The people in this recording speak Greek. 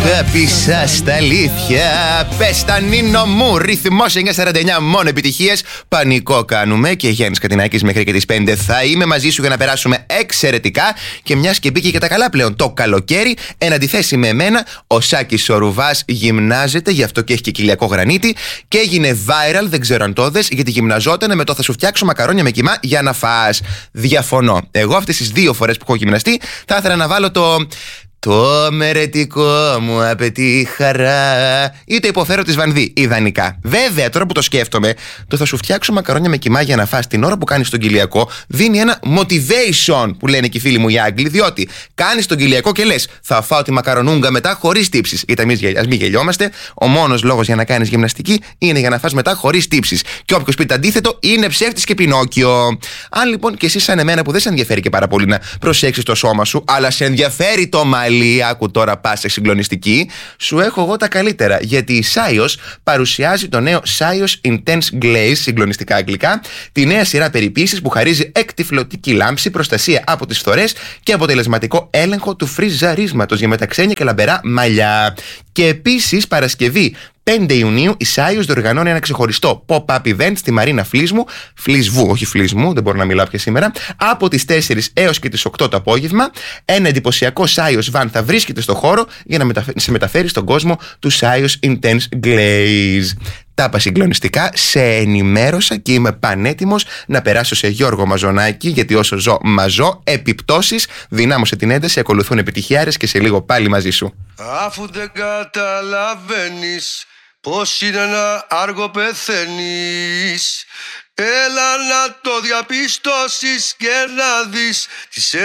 αγάπη σας τα αλήθεια. Πες τα Νίνο μου. Ρυθμός 949, μόνο επιτυχίες. Πανικό κάνουμε. Και Γιάννης Κατινάκης μέχρι και τις 5 θα είμαι μαζί σου για να περάσουμε εξαιρετικά. Και μιας και μπήκε και τα καλά πλέον το καλοκαίρι, εν αντιθέσει με εμένα, ο Σάκης ο Ρουβάς γυμνάζεται, γι' αυτό και έχει και κοιλιακό γρανίτη. Και έγινε viral, δεν ξέρω αν το δες, γιατί γυμναζότανε με το θα σου φτιάξω μακαρόνια με κιμά για να φας. Διαφωνώ. Εγώ αυτές τις 2 φορές που έχω γυμναστεί θα ήθελα να βάλω το μερετικό μου απαιτεί χαρά ή το υποφέρω της Βανδύ, ιδανικά. Βέβαια, τώρα που το σκέφτομαι, το θα σου φτιάξω μακαρόνια με κιμά για να φας την ώρα που κάνεις τον κοιλιακό δίνει ένα motivation, που λένε και οι φίλοι μου οι Άγγλοι, διότι κάνεις τον κοιλιακό και λες θα φάω τη μακαρονούγκα μετά χωρίς τύψεις. Γιατί ας μην γελιόμαστε, ο μόνος λόγος για να κάνεις γυμναστική είναι για να φας μετά χωρίς τύψεις. Και όποιος πει το αντίθετο είναι ψεύτης και Πινόκιο. Αν λοιπόν και εσύ σαν εμένα που δεν σε ενδιαφέρει και πάρα πολύ να προσέξεις το σώμα σου, αλλά σε ενδιαφέρει το μαλλί. Άκου τώρα πάσα συγκλονιστική, σου έχω εγώ τα καλύτερα. Γιατί η Scios παρουσιάζει το νέο Scios Intense Glaze, συγκλονιστικά αγγλικά, τη νέα σειρά περιποίησης που χαρίζει εκτυφλωτική λάμψη, προστασία από τις φθορές και αποτελεσματικό έλεγχο του φριζαρίσματος για μεταξένια και λαμπερά μαλλιά. Και επίσης Παρασκευή 5 Ιουνίου η Scios διοργανώνει ένα ξεχωριστό pop-up event στη Μαρίνα Φλίσβου, όχι Φλίσμου, δεν μπορώ να μιλάω πια σήμερα, από τις 4 έως και τις 8 το απόγευμα. Ένα εντυπωσιακό Scios van θα βρίσκεται στο χώρο για να σε μεταφέρει στον κόσμο του Scios Intense Glaze. Τα είπα συγκλονιστικά, σε ενημέρωσα και είμαι πανέτοιμος να περάσω σε Γιώργο Μαζονάκη, γιατί όσο ζω μαζώ, επιπτώσεις, δυνάμωσε την ένταση, ακολουθούν επιτυχιάρες και σε λίγο πάλι μαζί σου. Αφού δεν καταλαβαίνεις πως είναι να άργο πεθαίνεις, έλα να το διαπιστώσεις και να δεις τις